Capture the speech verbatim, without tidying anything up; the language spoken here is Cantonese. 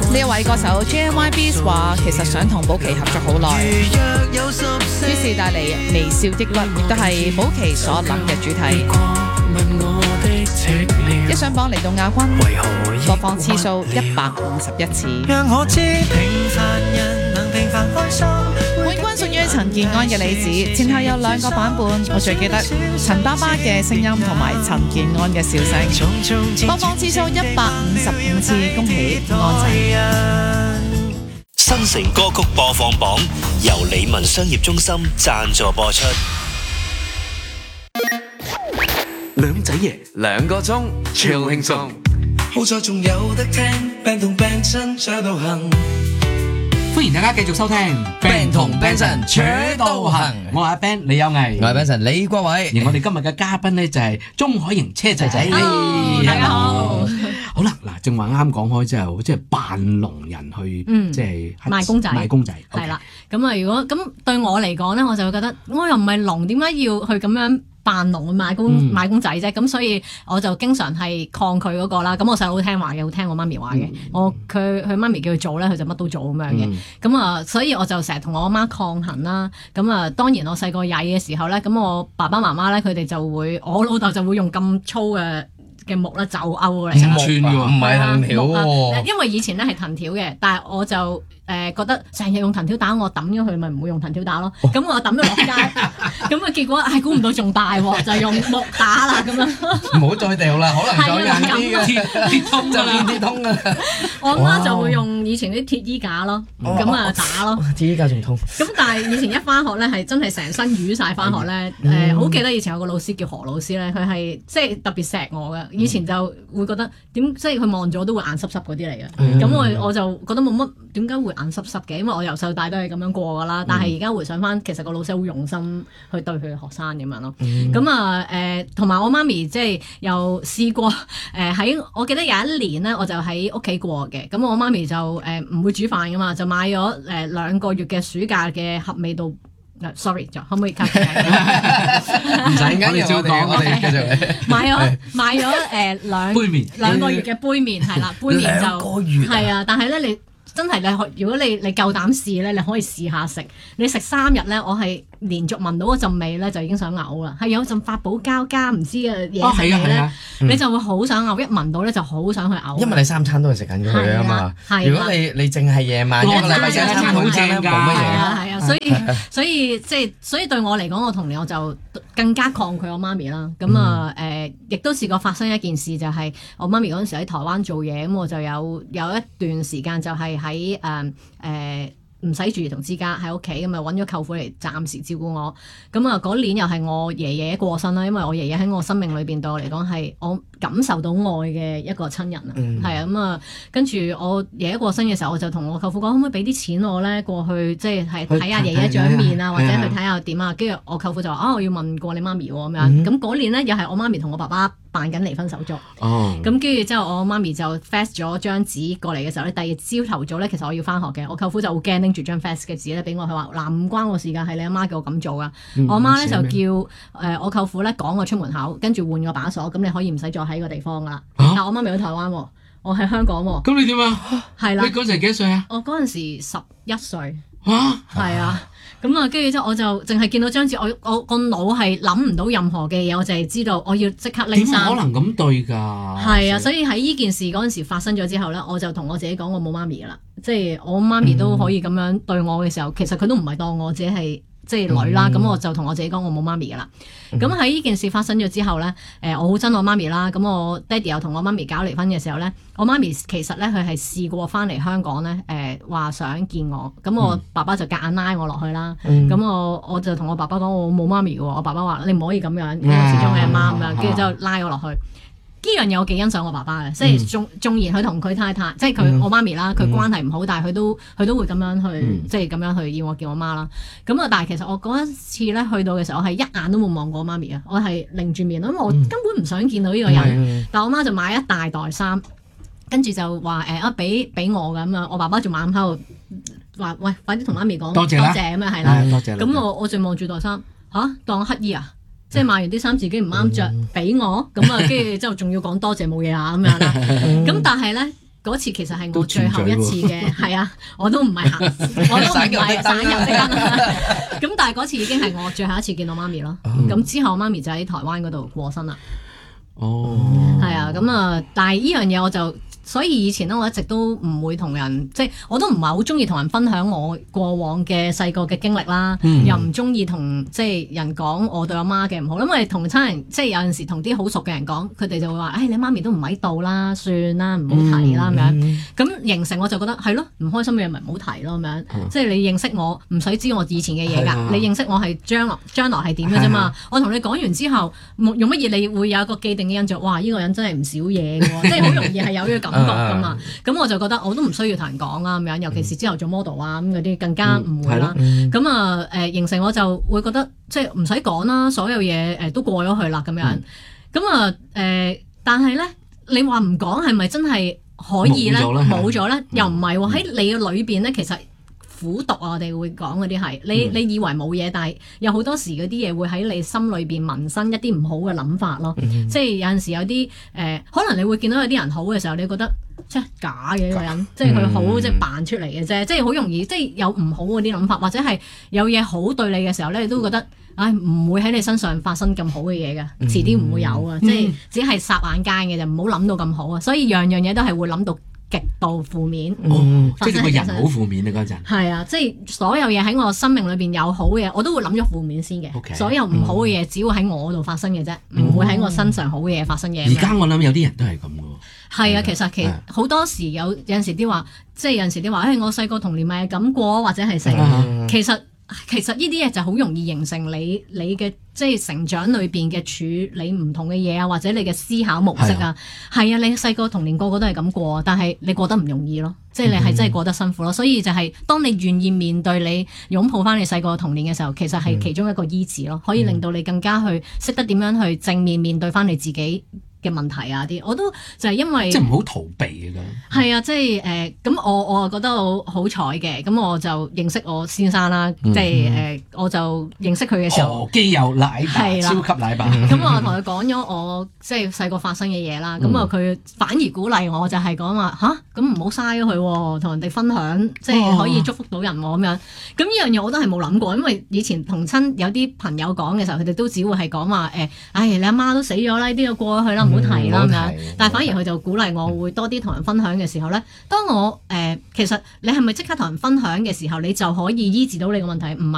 呢一位歌手 J M Y B 話，其實想同保錡合作好耐，於是帶嚟微笑抑鬱，亦都係保錡所諗嘅主題。一上榜嚟到亞軍，播放次數一百五十一次。 讓我知平凡人能平凡開心。 冠軍屬於陳健安嘅《李子》，前後有兩個版本，我最記得陳爸爸嘅聲音同埋陳健安嘅笑聲。播放次數一百五十五次，恭喜安仔。 新城歌曲播放榜由理文商業中心贊助播出。 兩仔爺兩個鐘超輕鬆， 好在仲有得聽 Band 同 Band 親扯到行。 歡迎大家繼續收聽 Band 同 Band 神扯到行， 我係阿 Ben 李有毅， 我係 Band 神李國偉， 而我哋今日嘅嘉賓咧就係鍾海瑩車仔仔。 大家好。 好啦，嗱，正話啱講開之後，即係扮聾人去， 嗯、 即係賣公仔， 賣公仔係啦。咁啊，如果咁對我嚟講咧，我就會覺得我又唔係聾，點解要去咁樣扮聾去賣公、嗯、賣公仔啫？咁所以我就經常係抗拒嗰、那個啦。咁我細佬好聽話嘅，好聽我媽咪話嘅。嗯、我佢佢媽咪叫佢做咧，佢就乜都做咁樣嘅。咁啊、嗯，所以我就成日同我阿媽抗衡啦。咁啊，當然我細個曳嘅時候咧，咁我爸爸媽媽咧，佢哋就會，我老豆就會用咁粗嘅嘅木咧就勾嚟， 唔穿㗎喎， 唔係藤條喎。 因為以前咧係藤條嘅，但係我就誒、呃、覺得成日用藤條打我，抌咗佢咪唔會用藤條打咯。咁、哦、我抌咗落街，咁啊結果唉估唔到仲大喎，就係用木打啦咁樣。 唔好再掉啦，可能再硬啲嘅鐵通就變鐵通啦。 我媽就會用以前啲鐵衣架咯，咁啊打咯。 鐵衣架仲痛。 咁但係以前一翻學咧係真係成身瘀晒翻學咧，誒好、呃、記得以前有個老師叫何老師咧，佢係即係特別錫我嘅。以前就會覺得點，即係佢望咗都會眼濕濕嗰啲嚟嘅。咁、嗯、我我就覺得冇乜點解會眼濕濕嘅，因為我由細到大都係咁樣過㗎啦。但係而家回想翻，其實個老師好用心去對佢嘅學生咁樣咯。咁啊誒，同埋、呃、我媽咪即係又試過誒喺、呃，我記得有一年咧，我就喺屋企過嘅。咁我媽咪就誒唔、呃、會煮飯㗎嘛，就買咗誒、呃、兩個月嘅暑假嘅合味道。sorry， 就可唔可以 cut 嘅？ 唔使，我哋照講，我哋繼續。 買咗買咗誒兩杯麵， 兩個月嘅杯麵係啦，杯麵就兩個月係啊，但係咧你真係你，如果你你夠膽試咧，你可以試下食。你食三日咧，我係連續聞到嗰陣味咧，就已經想嘔啦。係有陣發泡膠加唔知嘅嘢味咧，你就會好想嘔，一聞到咧就好想去嘔。 因為你三餐都係食緊佢啊嘛。如果你你淨係夜晚一個禮拜三餐好正㗎，冇乜嘢。 係啊，所以所以即係所以對我嚟講，我童年我就更加抗拒我媽咪啦。咁啊誒，亦都試過發生一件事，就係我媽咪嗰陣時喺台灣做嘢，咁我就有有一段時間就係喺誒誒。唔使住兒童之家喺屋企咁啊，揾咗舅父嚟暫時照顧我。咁啊，嗰年又係我爺爺過身啦，因為我爺爺喺我生命裏邊對我嚟講係我感受到愛嘅一個親人啊。係啊、嗯，咁啊，跟住我爺爺過身嘅時候，我就同我舅父講，可唔可以俾啲錢我咧過去，即係係睇下爺爺長面啊，或者去睇下點啊。跟住我舅父就話啊，我要問過你媽咪喎咁樣。咁嗰、嗯、年咧又係我媽咪同我爸爸辦緊離婚手續。哦。咁跟住之後，我媽咪就 fax 咗張紙過嚟嘅時候咧，第二朝頭早咧，其實我要翻學嘅，我舅父就好驚拎住張 fax 嘅紙咧俾我，佢話嗱唔關我事㗎，係你阿媽叫我咁做㗎。嗯、我媽咧就叫誒、呃、我舅父咧趕我出門口，跟住換個把鎖，咁你可以唔使再喺個地方㗎啦。啊、但我媽咪喺台灣喎，我喺香港喎。 咁你點啊？係啦。你嗰陣時幾多歲啊？ 我嗰陣時十一歲。 嚇！ 係啊。咁啊，跟住之後我就淨係見到張紙，我我個腦係諗唔到任何嘅嘢，我就係知道我要即刻拎衫。 點可能咁對㗎？ 係啊，所以喺呢件事嗰陣時發生咗之後咧，我就同我自己講，我冇媽咪㗎啦。即係我媽咪都可以咁樣對我嘅時候，嗯、其實佢都唔係當我自己係即係女啦。咁、嗯、我就同我自己講，我冇媽咪㗎啦。咁喺呢件事發生咗之後咧，誒、呃、我好憎我媽咪啦。咁我爹哋又同我媽咪搞離婚嘅時候咧，我媽咪其實咧佢係試過翻嚟香港咧，誒、呃、話想見我。咁我爸爸就夾硬拉我落去啦。咁、嗯、我我就同我爸爸講，我冇媽咪喎。我爸爸話你唔可以咁樣，因為始終係阿媽咁樣。跟住之後拉我落去。呢樣嘢我幾欣賞我爸爸嘅，即係縱縱然佢同佢太太，即係佢我媽咪啦，佢關係唔好，但係佢都佢都會咁樣去，嗯、即係咁樣去要我叫我媽啦。咁啊，但係其實我嗰一次咧去到嘅時候，我係一眼都冇望過我媽咪啊，我係擰住面，因為我根本唔想見到呢個人。嗯、但我媽就買一大袋衫，跟住就話誒啊俾俾我咁啊，我爸爸仲猛喺度話喂，快啲同媽咪講多謝多謝咁樣係啦。多謝。咁我我就望住袋衫嚇當乞衣啊！即係買完啲衫自己唔啱着，俾我咁啊，跟住之後仲要講多謝冇嘢啊咁樣啦。咁但係咧嗰次其實係我最後一次嘅，係啊，我都唔係行，我都唔係省油的燈啦。咁但係嗰次已經係我最後一次見到媽咪咯。咁、哦、之後媽咪就喺台灣嗰度過身啦。 哦， 係啊，咁啊，但係呢樣嘢我就。所以以前咧，我一直都唔會同人，即係我都唔係好中意同人分享我過往嘅細個嘅經歷啦，嗯、又唔中意同即係人講我對阿媽嘅唔好，因為同親人即係有陣時同啲好熟嘅人講，佢哋就會話：，誒、哎、你媽咪都唔喺度啦，算啦，唔好提啦咁、嗯、樣。咁形成我就覺得係咯，唔開心嘅嘢咪唔好提咯咁樣。嗯、即係你認識我，唔使知我以前嘅嘢㗎，啊、你認識我係將來將來係點嘅啫嘛。啊、我同你講完之後，用乜嘢你會有一個既定嘅印象？哇！呢、呢個人真係唔少嘢嘅喎，即係好容易係有呢個感覺㗎嘛。咁我就覺得我都唔需要同人講啦咁樣，尤其是之後做 model 啊咁嗰啲更加唔會啦。咁啊誒形成我就會覺得即係唔使講啦，所有嘢誒都過咗去啦咁樣。咁啊誒，但係咧你話唔講係咪真係可以咧？冇咗咧，又唔係喎。喺你嘅裏邊咧，其實苦毒啊，我哋會講嗰啲係你你以為冇嘢，但係有好多時嗰啲嘢會喺你心裏邊萌生一啲唔好嘅諗法咯。嗯、即係有陣時有啲誒、呃，可能你會見到有啲人好嘅時候，你覺得即係假嘅呢個人，嗯、即係佢好即係扮出嚟嘅啫，即係好容易即係有唔好嗰啲諗法，或者係有嘢好對你嘅時候咧，你都會覺得唉唔會喺你身上發生咁好嘅嘢嘅，遲啲唔會有啊，嗯、即係只係霎眼間嘅就唔好諗到咁好啊，所以樣樣嘢都係會諗到極度負面， 哦，即係個人好負面啊嗰陣。係啊，即係所有嘢喺我生命裏邊有好嘅嘢，我都會諗咗負面先嘅。Okay, 所有唔好嘅嘢，只會喺我度發生嘅啫，唔、嗯、會喺我身上好嘅嘢發生嘅。 而家我諗有啲人都係咁嘅。 係啊，其實其實好多時有有陣時啲話，即係有陣時啲話，誒、哎、我細個童年咪係咁過，或者係成、嗯，其實。其實呢啲嘢就好容易形成你你嘅即係成長裏邊嘅處理唔同嘅嘢啊，或者你嘅思考模式啊，係啊，你細個童年個個都係咁過，但係你過得唔容易咯，即係你係真係過得辛苦咯，嗯、所以就係當你願意面對你擁抱翻你細個童年嘅時候，其實係其中一個醫治咯，可以令到你更加去識得點樣去正面面對翻你自己嘅問題啊啲，我都就係因為即係唔好逃避嘅。 係啊，即係誒咁我我啊覺得好好彩嘅，咁我就認識我先生啦，嗯、即係誒、呃、我就認識佢嘅時候， 哦基友奶爸，啊、超級奶爸。 咁我同佢講咗我即係細個發生嘅嘢啦，咁啊佢反而鼓勵我就係講話吓，咁唔好嘥咗佢喎，同人哋分享，即係可以祝福到人喎咁樣。咁呢樣嘢我都係冇諗過，因為以前同親有啲朋友講嘅時候，佢哋都只會係講話誒，唉你阿媽都死咗啦，呢啲就過咗去啦。唔好提啦咁樣，但係反而佢就鼓勵我會多啲同人分享嘅時候咧，當我誒、呃、其實你係咪即刻同人分享嘅時候，你就可以醫治到你個問題？唔係。